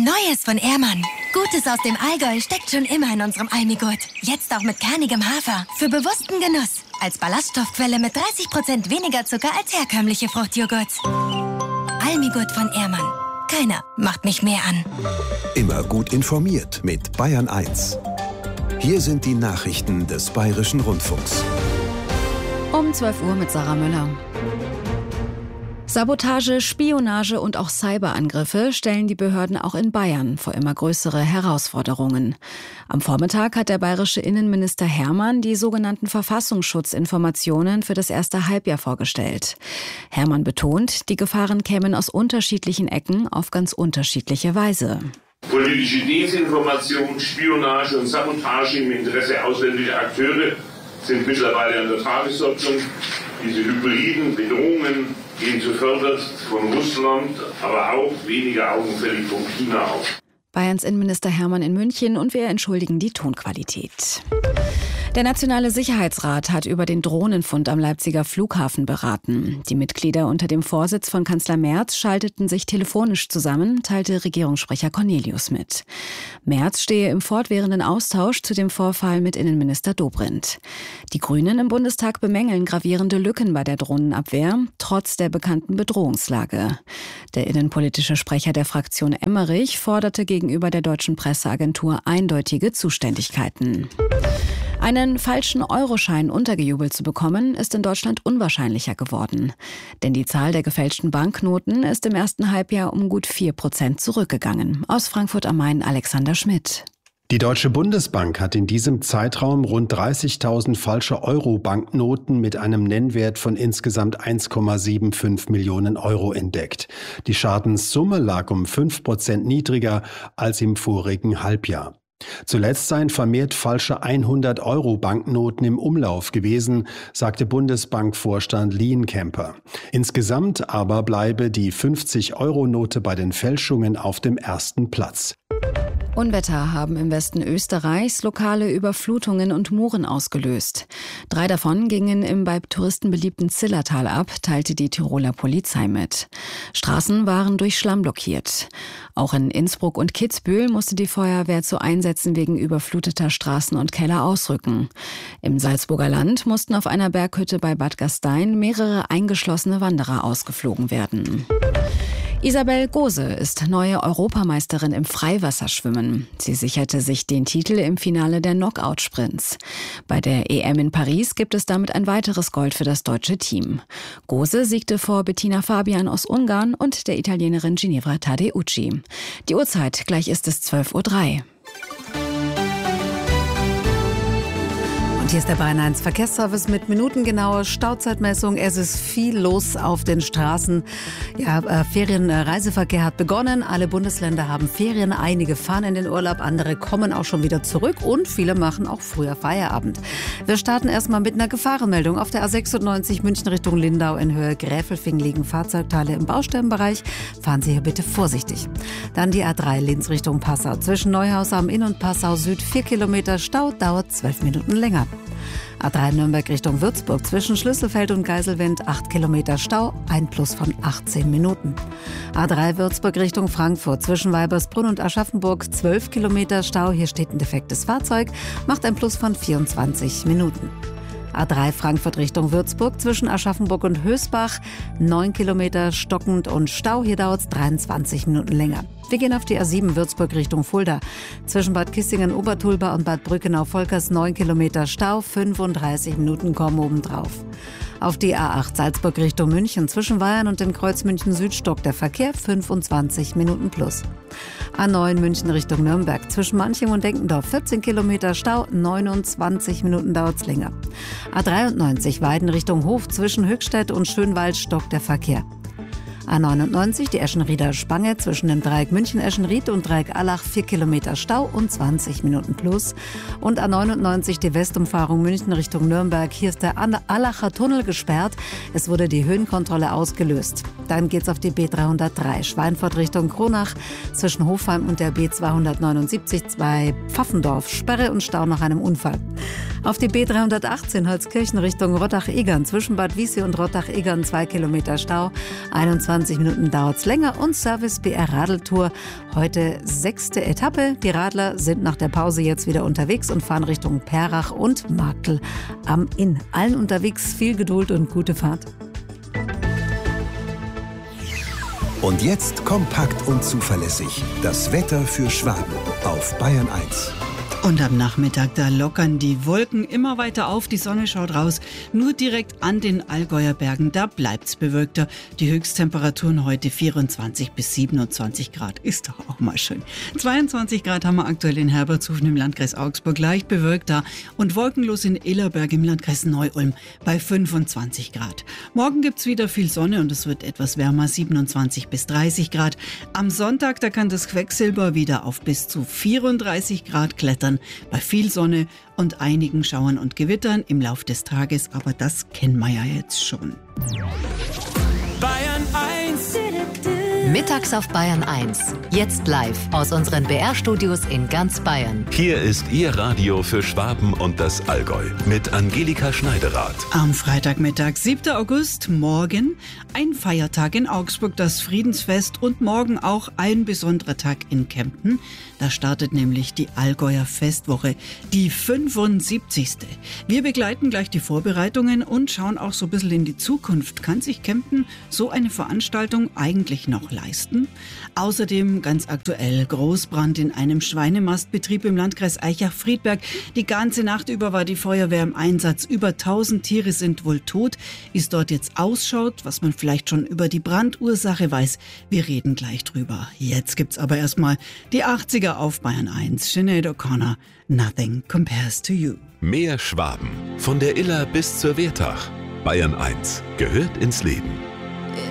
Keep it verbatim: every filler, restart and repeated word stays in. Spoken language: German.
Neues von Ehrmann. Gutes aus dem Allgäu steckt schon immer in unserem Almigurt. Jetzt auch mit kernigem Hafer. Für bewussten Genuss. Als Ballaststoffquelle mit dreißig Prozent weniger Zucker als herkömmliche Fruchtjoghurts. Almigurt von Ehrmann. Keiner macht mich mehr an. Immer gut informiert mit Bayern eins. Hier sind die Nachrichten des Bayerischen Rundfunks. Um zwölf Uhr mit Sarah Müller. Sabotage, Spionage und auch Cyberangriffe stellen die Behörden auch in Bayern vor immer größere Herausforderungen. Am Vormittag hat der bayerische Innenminister Hermann die sogenannten Verfassungsschutzinformationen für das erste Halbjahr vorgestellt. Hermann betont, die Gefahren kämen aus unterschiedlichen Ecken auf ganz unterschiedliche Weise. Politische Desinformation, Spionage und Sabotage im Interesse ausländischer Akteure sind mittlerweile an der Tagesordnung. Diese hybriden Bedrohungen gehen zuvörderst von Russland, aber auch weniger augenfällig von China aus. Bayerns Innenminister Hermann in München und wir entschuldigen die Tonqualität. Der Nationale Sicherheitsrat hat über den Drohnenfund am Leipziger Flughafen beraten. Die Mitglieder unter dem Vorsitz von Kanzler Merz schalteten sich telefonisch zusammen, teilte Regierungssprecher Cornelius mit. Merz stehe im fortwährenden Austausch zu dem Vorfall mit Innenminister Dobrindt. Die Grünen im Bundestag bemängeln gravierende Lücken bei der Drohnenabwehr, trotz der bekannten Bedrohungslage. Der innenpolitische Sprecher der Fraktion Emmerich forderte gegenüber der deutschen Presseagentur eindeutige Zuständigkeiten. Einen falschen Euroschein untergejubelt zu bekommen, ist in Deutschland unwahrscheinlicher geworden. Denn die Zahl der gefälschten Banknoten ist im ersten Halbjahr um gut vier Prozent zurückgegangen. Aus Frankfurt am Main Alexander Schmidt. Die Deutsche Bundesbank hat in diesem Zeitraum rund dreißigtausend falsche Euro-Banknoten mit einem Nennwert von insgesamt eins Komma fünfundsiebzig Millionen Euro entdeckt. Die Schadenssumme lag um fünf Prozent niedriger als im vorigen Halbjahr. Zuletzt seien vermehrt falsche hundert-Euro-Banknoten im Umlauf gewesen, sagte Bundesbankvorstand Lienkemper. Insgesamt aber bleibe die fünfzig-Euro-Note bei den Fälschungen auf dem ersten Platz. Unwetter haben im Westen Österreichs lokale Überflutungen und Muren ausgelöst. Drei davon gingen im bei Touristen beliebten Zillertal ab, teilte die Tiroler Polizei mit. Straßen waren durch Schlamm blockiert. Auch in Innsbruck und Kitzbühel musste die Feuerwehr zu Einsätzen wegen überfluteter Straßen und Keller ausrücken. Im Salzburger Land mussten auf einer Berghütte bei Bad Gastein mehrere eingeschlossene Wanderer ausgeflogen werden. Isabel Gose ist neue Europameisterin im Freiwasserschwimmen. Sie sicherte sich den Titel im Finale der Knockout-Sprints. Bei der E M in Paris gibt es damit ein weiteres Gold für das deutsche Team. Gose siegte vor Bettina Fabian aus Ungarn und der Italienerin Ginevra Tadeucci. Die Uhrzeit, gleich ist es zwölf Uhr drei. Hier ist der Bayern eins Verkehrsservice mit minutengenauer Stauzeitmessung. Es ist viel los auf den Straßen. Ja, äh, Ferienreiseverkehr hat begonnen. Alle Bundesländer haben Ferien. Einige fahren in den Urlaub, andere kommen auch schon wieder zurück und viele machen auch früher Feierabend. Wir starten erstmal mit einer Gefahrenmeldung. Auf der A sechsundneunzig München Richtung Lindau in Höhe Gräfelfing liegen Fahrzeugteile im Baustellenbereich. Fahren Sie hier bitte vorsichtig. Dann die A drei Linz Richtung Passau. Zwischen Neuhaus am Inn und Passau Süd vier Kilometer Stau, dauert zwölf Minuten länger. A drei Nürnberg Richtung Würzburg zwischen Schlüsselfeld und Geiselwind acht Kilometer Stau, ein Plus von achtzehn Minuten. A drei Würzburg Richtung Frankfurt zwischen Weibersbrunn und Aschaffenburg zwölf Kilometer Stau, hier steht ein defektes Fahrzeug, macht ein Plus von vierundzwanzig Minuten. A drei Frankfurt Richtung Würzburg zwischen Aschaffenburg und Hösbach neun Kilometer stockend und Stau, hier dauert es dreiundzwanzig Minuten länger. Wir gehen auf die A sieben Würzburg Richtung Fulda. Zwischen Bad Kissingen-Obertulba und Bad Brückenau-Volkers neun Kilometer Stau, fünfunddreißig Minuten kommen obendrauf. Auf die A acht Salzburg Richtung München zwischen Weyern und dem Kreuz München Süd stockt der Verkehr, fünfundzwanzig Minuten plus. A neun München Richtung Nürnberg zwischen Manching und Denkendorf vierzehn Kilometer Stau, neunundzwanzig Minuten dauert's länger. A dreiundneunzig Weiden Richtung Hof zwischen Höchstädt und Schönwald stockt der Verkehr. A neunundneunzig die Eschenrieder Spange zwischen dem Dreieck München-Eschenried und Dreieck Allach vier Kilometer Stau und zwanzig Minuten plus. Und A neunundneunzig die Westumfahrung München Richtung Nürnberg. Hier ist der Allacher Tunnel gesperrt. Es wurde die Höhenkontrolle ausgelöst. Dann geht's auf die B dreihundertdrei Schweinfurt Richtung Kronach zwischen Hofheim und der B zweihundertneunundsiebzig bei Pfaffendorf. Sperre und Stau nach einem Unfall. Auf die B dreihundertachtzehn Holzkirchen Richtung Rottach-Egern zwischen Bad Wiessee und Rottach-Egern zwei Kilometer Stau, einundzwanzig zwanzig Minuten dauert es länger und Service B R Radeltour. Heute sechste Etappe. Die Radler sind nach der Pause jetzt wieder unterwegs und fahren Richtung Perrach und Marktl am Inn. Allen unterwegs viel Geduld und gute Fahrt. Und jetzt kompakt und zuverlässig. Das Wetter für Schwaben auf Bayern eins. Und am Nachmittag, da lockern die Wolken immer weiter auf, die Sonne schaut raus. Nur direkt an den Allgäuer Bergen, da bleibt's bewölkter. Die Höchsttemperaturen heute vierundzwanzig bis siebenundzwanzig Grad. Ist doch auch mal schön. zweiundzwanzig Grad haben wir aktuell in Herbertshofen im Landkreis Augsburg, leicht bewölkt da. Und wolkenlos in Illerberg im Landkreis Neu-Ulm bei fünfundzwanzig Grad. Morgen gibt's wieder viel Sonne und es wird etwas wärmer, siebenundzwanzig bis dreißig Grad. Am Sonntag, da kann das Quecksilber wieder auf bis zu vierunddreißig Grad klettern. Bei viel Sonne und einigen Schauern und Gewittern im Lauf des Tages, aber das kennen wir ja jetzt schon. Bayern eins. Mittags auf Bayern eins. Jetzt live aus unseren B R-Studios in ganz Bayern. Hier ist Ihr Radio für Schwaben und das Allgäu mit Angelika Schneiderath. Am Freitagmittag, siebten August, morgen ein Feiertag in Augsburg, das Friedensfest und morgen auch ein besonderer Tag in Kempten. Da startet nämlich die Allgäuer Festwoche, die fünfundsiebzigste. Wir begleiten gleich die Vorbereitungen und schauen auch so ein bisschen in die Zukunft. Kann sich Kempten so eine Veranstaltung eigentlich noch leisten? Außerdem ganz aktuell Großbrand in einem Schweinemastbetrieb im Landkreis Aichach-Friedberg. Die ganze Nacht über war die Feuerwehr im Einsatz. Über tausend Tiere sind wohl tot. Wie es dort jetzt ausschaut, was man vielleicht schon über die Brandursache weiß, wir reden gleich drüber. Jetzt gibt's aber erstmal die achtziger auf Bayern eins. Sinead O'Connor, Nothing Compares to You. Mehr Schwaben. Von der Iller bis zur Wertach. Bayern eins gehört ins Leben.